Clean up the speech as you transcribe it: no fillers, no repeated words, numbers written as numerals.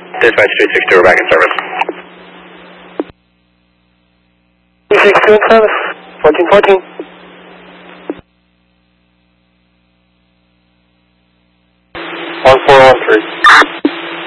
Dispatch 360, we're back in service. 360 in service, 1414.